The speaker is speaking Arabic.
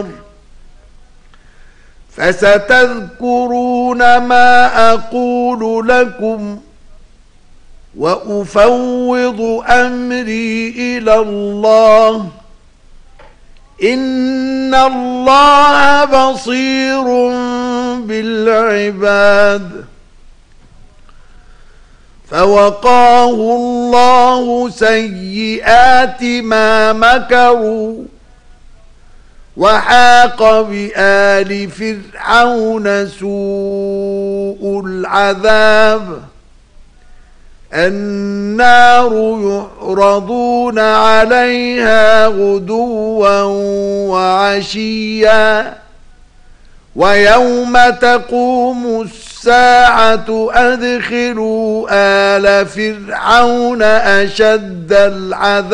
فستذكرون ما أقول لكم وأفوض أمري إلى الله إن الله بصير بالعباد. فوقاه الله سيئات ما مكروا وحاق بآل فرعون سوء العذاب النار يعرضون عليها غدوا وعشيا ويوم تقوم الساعة أدخلوا آل فرعون أشد العذاب